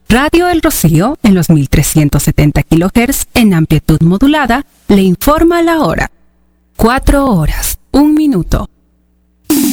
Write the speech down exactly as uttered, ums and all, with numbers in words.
Radio El Rocío, en los mil trescientos setenta kilohertz en amplitud modulada, le informa la hora. Cuatro horas, un minuto.